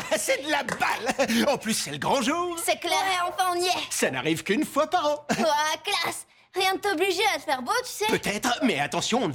c'est de la balle. En plus, c'est le grand jour. C'est clair. Ouais, enfin on y est. Ça n'arrive qu'une fois par an. Ouah, classe. Rien de t'obliger à te faire beau, tu sais. Peut-être, mais attention, on ne